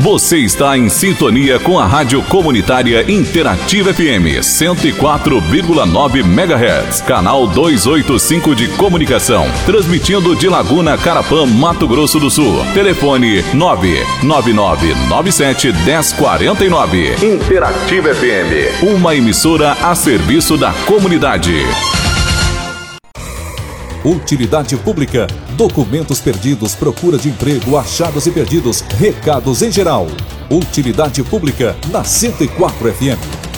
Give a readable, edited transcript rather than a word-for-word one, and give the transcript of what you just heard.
Você está em sintonia com a Rádio Comunitária Interativa FM 104,9 MHz, canal 285 de comunicação, transmitindo de Laguna, Carapã, Mato Grosso do Sul. Telefone 99997-1049. Interativa FM, uma emissora a serviço da comunidade. Utilidade pública, documentos perdidos, procura de emprego, achados e perdidos, recados em geral. Utilidade pública na 104 FM.